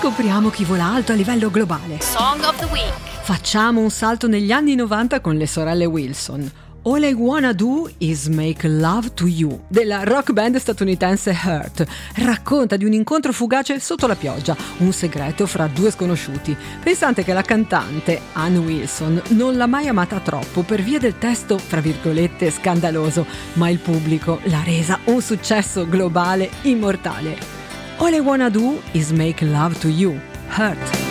Scopriamo chi vola alto a livello globale. Song of the Week. Facciamo un salto negli anni 90 con le sorelle Wilson. All I Wanna Do Is Make Love to You della rock band statunitense Hurt racconta di un incontro fugace sotto la pioggia, un segreto fra due sconosciuti. Pensate che la cantante Ann Wilson non l'ha mai amata troppo per via del testo fra virgolette scandaloso, ma il pubblico l'ha resa un successo globale immortale. All I Wanna Do Is Make Love to You, Hurt.